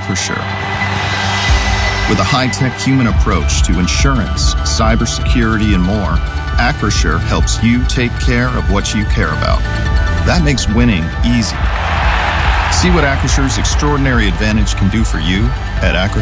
Acrisure. With a high-tech human approach to insurance, cybersecurity, and more, Acrisure helps you take care of what you care about. That makes winning easy. See what Acrisure's extraordinary advantage can do for you at Acrisure.